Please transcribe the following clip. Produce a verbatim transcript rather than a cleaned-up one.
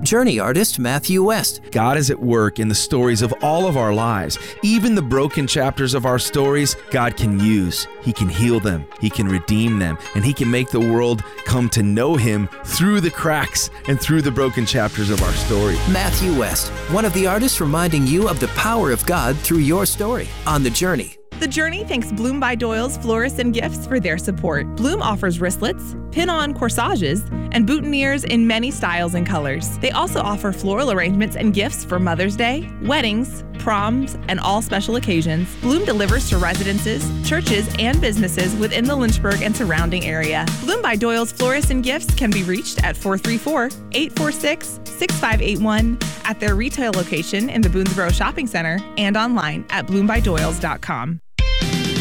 Journey artist Matthew West. God is at work in the stories of all of our lives. Even the broken chapters of our stories, God can use. He can heal them, He can redeem them, and He can make the world come to know Him through the cracks and through the broken chapters of our story. Matthew West, one of the artists reminding you of the power of God through your story on The Journey. The Journey thanks Bloom by Doyle's Florists and Gifts for their support. Bloom offers wristlets, pin-on corsages, and boutonnieres in many styles and colors. They also offer floral arrangements and gifts for Mother's Day, weddings, proms, and all special occasions. Bloom delivers to residences, churches, and businesses within the Lynchburg and surrounding area. Bloom by Doyle's Florists and Gifts can be reached at four three four, eight four six, six five eight one at their retail location in the Boonesboro Shopping Center and online at bloom by doyles dot com.